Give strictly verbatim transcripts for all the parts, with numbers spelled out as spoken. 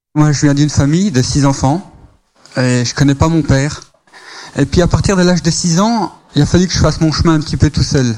Moi, je viens d'une famille de six enfants et je connais pas mon père. Et puis, à partir de l'âge de six ans, il a fallu que je fasse mon chemin un petit peu tout seul.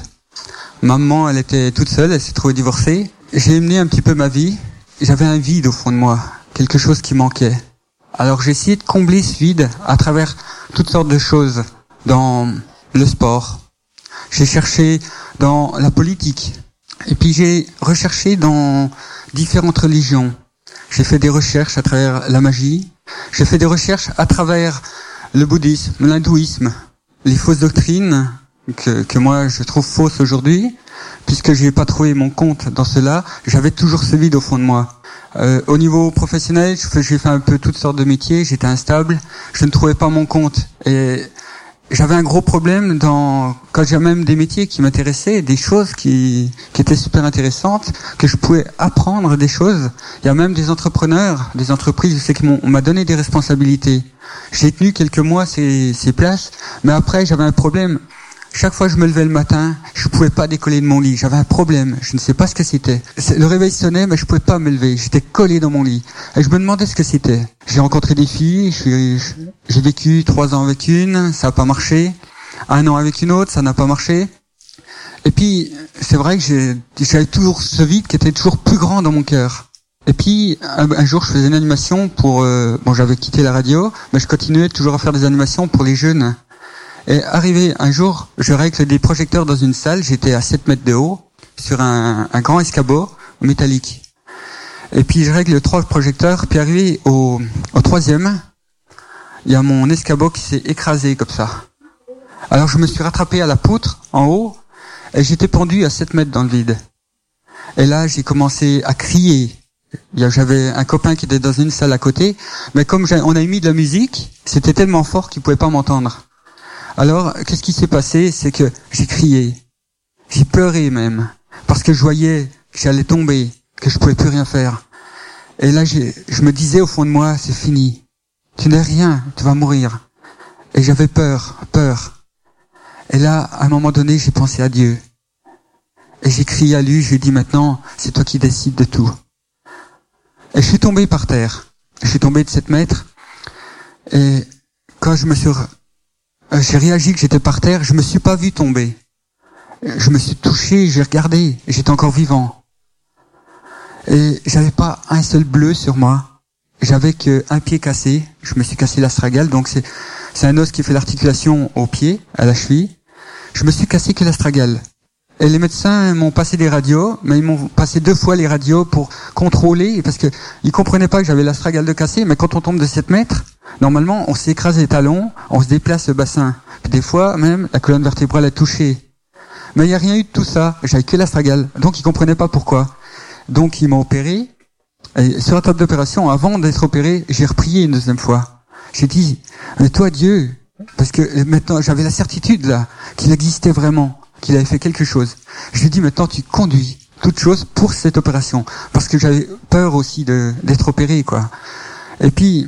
Maman, elle était toute seule, elle s'est trouvée divorcée. J'ai mené un petit peu ma vie. J'avais un vide au fond de moi, quelque chose qui manquait. Alors, j'ai essayé de combler ce vide à travers toutes sortes de choses, dans le sport. J'ai cherché dans la politique. Et puis, j'ai recherché dans différentes religions. J'ai fait des recherches à travers la magie. J'ai fait des recherches à travers le bouddhisme, l'hindouisme, les fausses doctrines que, que moi je trouve fausses aujourd'hui, puisque j'ai pas trouvé mon compte dans cela. J'avais toujours ce vide au fond de moi. Euh, au niveau professionnel, j'ai fait un peu toutes sortes de métiers. J'étais instable. Je ne trouvais pas mon compte et j'avais un gros problème dans quand j'ai même des métiers qui m'intéressaient, des choses qui qui étaient super intéressantes, que je pouvais apprendre des choses. Il y a même des entrepreneurs, des entreprises, je sais qu'on on m'a donné des responsabilités. J'ai tenu quelques mois ces ces places, mais après j'avais un problème. Chaque fois que je me levais le matin, je pouvais pas décoller de mon lit. J'avais un problème. Je ne sais pas ce que c'était. Le réveil sonnait, mais je pouvais pas me lever. J'étais collé dans mon lit. Et je me demandais ce que c'était. J'ai rencontré des filles. Je suis, j'ai vécu trois ans avec une. Ça n'a pas marché. Un an avec une autre. Ça n'a pas marché. Et puis, c'est vrai que j'ai, j'avais toujours ce vide qui était toujours plus grand dans mon cœur. Et puis, un, un jour, je faisais une animation pour, euh, bon, j'avais quitté la radio, mais je continuais toujours à faire des animations pour les jeunes. Et arrivé un jour, je règle des projecteurs dans une salle, j'étais à sept mètres de haut, sur un, un grand escabeau métallique. Et puis je règle trois projecteurs, puis arrivé au, au troisième, il y a mon escabeau qui s'est écrasé comme ça. Alors je me suis rattrapé à la poutre, en haut, et j'étais pendu à sept mètres dans le vide. Et là, j'ai commencé à crier. J'avais un copain qui était dans une salle à côté, mais comme on a mis de la musique, c'était tellement fort qu'il pouvait pas m'entendre. Alors, qu'est-ce qui s'est passé? C'est que j'ai crié, j'ai pleuré même, parce que je voyais que j'allais tomber, que je pouvais plus rien faire. Et là, j'ai, je me disais au fond de moi, c'est fini, tu n'es rien, tu vas mourir. Et j'avais peur, peur. Et là, à un moment donné, j'ai pensé à Dieu. Et j'ai crié à lui, je lui ai dit maintenant, c'est toi qui décides de tout. Et je suis tombé par terre. Je suis tombé de sept mètres. Et quand je me suis... J'ai réagi que j'étais par terre, je me suis pas vu tomber. Je me suis touché, j'ai regardé, j'étais encore vivant. Et j'avais pas un seul bleu sur moi. J'avais qu'un pied cassé, je me suis cassé l'astragale, donc c'est, c'est un os qui fait l'articulation au pied, à la cheville. Je me suis cassé que l'astragale. Et les médecins m'ont passé des radios, mais ils m'ont passé deux fois les radios pour contrôler, parce que ils comprenaient pas que j'avais l'astragale de cassé, mais quand on tombe de sept mètres, normalement, on s'écrase les talons, on se déplace le bassin. Puis des fois, même, la colonne vertébrale est touchée. Mais il n'y a rien eu de tout ça. J'avais que l'astragale. Donc, ils comprenaient pas pourquoi. Donc, ils m'ont opéré. Et sur la table d'opération, avant d'être opéré, j'ai reprié une deuxième fois. J'ai dit, mais toi, Dieu, parce que maintenant, j'avais la certitude, là, qu'il existait vraiment, qu'il avait fait quelque chose. Je lui ai dit, maintenant, tu conduis toute chose pour cette opération. Parce que j'avais peur aussi de, d'être opéré, quoi. Et puis,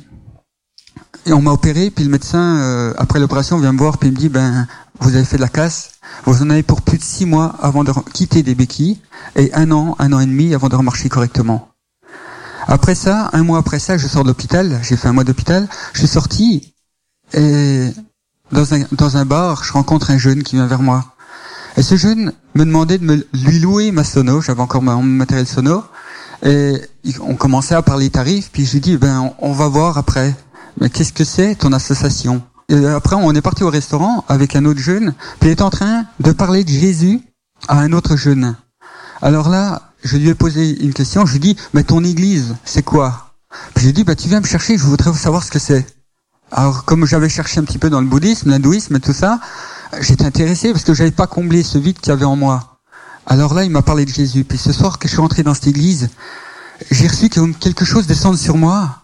et on m'a opéré, puis le médecin, euh, après l'opération, vient me voir, puis il me dit, ben, vous avez fait de la casse, vous en avez pour plus de six mois avant de quitter des béquilles, et un an, un an et demi avant de remarcher correctement. Après ça, un mois après ça, je sors de l'hôpital, j'ai fait un mois d'hôpital, je suis sorti, et dans un, dans un bar, je rencontre un jeune qui vient vers moi. Et ce jeune me demandait de me lui louer ma sono, j'avais encore mon matériel sono, et on commençait à parler tarifs, puis je lui dis, ben, on, on va voir après. Mais qu'est-ce que c'est ton association? Et après, on est parti au restaurant avec un autre jeune, puis il est en train de parler de Jésus à un autre jeune. Alors là, je lui ai posé une question, je lui ai dit, mais ton église, c'est quoi? Puis je lui ai dit, bah, tu viens me chercher, je voudrais savoir ce que c'est. Alors, comme j'avais cherché un petit peu dans le bouddhisme, l'hindouisme et tout ça, j'étais intéressé parce que j'avais pas comblé ce vide qu'il y avait en moi. Alors là, il m'a parlé de Jésus. Puis ce soir que je suis rentré dans cette église, j'ai reçu quelque chose descendre sur moi.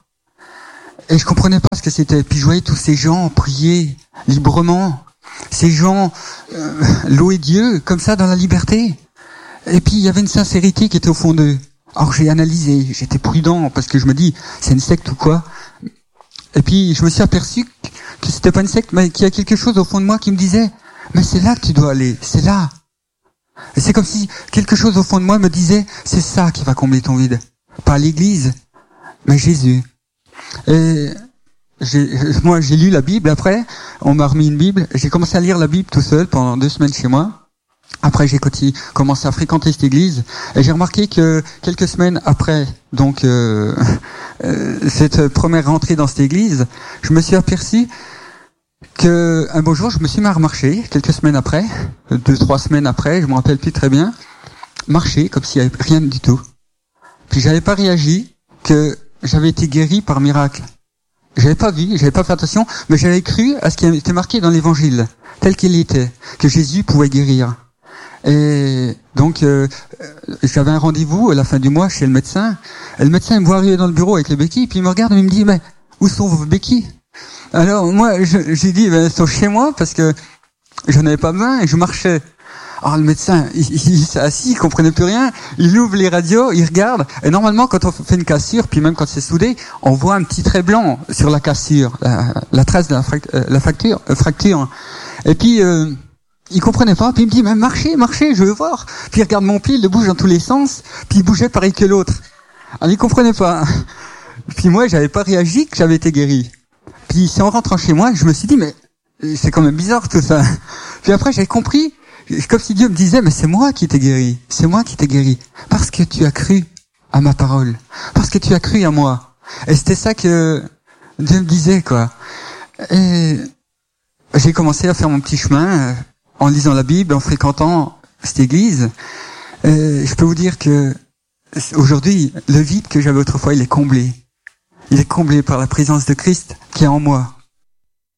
Et je comprenais pas ce que c'était. Puis je voyais tous ces gens prier librement. Ces gens euh, louer Dieu comme ça dans la liberté. Et puis il y avait une sincérité qui était au fond d'eux. Alors j'ai analysé, j'étais prudent parce que je me dis, c'est une secte ou quoi? Et puis je me suis aperçu que c'était pas une secte, mais qu'il y a quelque chose au fond de moi qui me disait, mais c'est là que tu dois aller, c'est là. Et c'est comme si quelque chose au fond de moi me disait, c'est ça qui va combler ton vide. Pas l'église, mais Jésus. Et j'ai, moi, j'ai lu la Bible après. On m'a remis une Bible. J'ai commencé à lire la Bible tout seul pendant deux semaines chez moi. Après, j'ai commencé à fréquenter cette église. Et j'ai remarqué que quelques semaines après, donc, euh, euh, cette première rentrée dans cette église, je me suis aperçu que un beau jour, je me suis mis à remarcher. Quelques semaines après, deux, trois semaines après, je me rappelle plus très bien, marcher comme s'il y avait rien du tout. Puis j'avais pas réagi que j'avais été guéri par miracle. J'avais pas vu, j'avais pas fait attention, mais j'avais cru à ce qui était marqué dans l'évangile, tel qu'il était, que Jésus pouvait guérir. Et donc, euh, j'avais un rendez-vous à la fin du mois chez le médecin. Et le médecin me voit arriver dans le bureau avec les béquilles, puis il me regarde et il me dit, mais où sont vos béquilles? Alors moi, je, j'ai dit, ben, elles sont chez moi parce que je n'avais pas besoin et je marchais. Alors le médecin, il, il, il s'est assis, il comprenait plus rien, il ouvre les radios, il regarde, et normalement quand on fait une cassure, puis même quand c'est soudé, on voit un petit trait blanc sur la cassure, la, la trace de la, frac, euh, la fracture, euh, fracture. Et puis, euh, il comprenait pas, puis il me dit, mais marchez, marchez, je veux voir. Puis il regarde mon pied, il le bouge dans tous les sens, puis il bougeait pareil que l'autre. Alors il comprenait pas. Puis moi, j'avais pas réagi que j'avais été guéri. Puis c'est en rentrant chez moi que je me suis dit, mais c'est quand même bizarre tout ça. Puis après, j'ai compris, comme si Dieu me disait, mais c'est moi qui t'ai guéri, c'est moi qui t'ai guéri, parce que tu as cru à ma parole, parce que tu as cru à moi. Et c'était ça que Dieu me disait, quoi. Et j'ai commencé à faire mon petit chemin en lisant la Bible, en fréquentant cette église. Et je peux vous dire que aujourd'hui, le vide que j'avais autrefois, il est comblé. Il est comblé par la présence de Christ qui est en moi.